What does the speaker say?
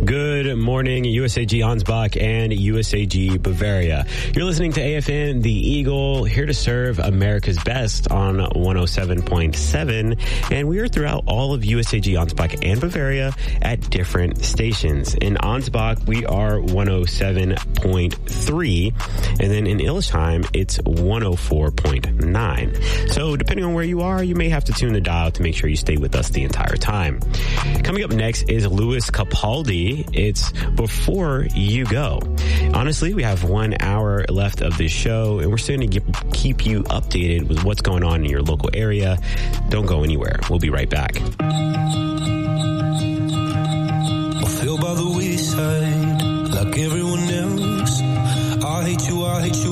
Good morning, USAG Ansbach and USAG Bavaria. You're listening to AFN The Eagle, here to serve America's best on 107.7. And we are throughout all of USAG Ansbach and Bavaria at different stations. In Ansbach, we are 107.3. And then in Illesheim, it's 104.9. So depending on where you are, you may have to tune the dial to make sure you stay with us the entire time. Coming up next is Louis Capaldi. It's Before You Go. Honestly, we have 1 hour left of this show, and we're still going to keep you updated with what's going on in your local area. Don't go anywhere. We'll be right back. I feel by the wayside like everyone else. I hate you.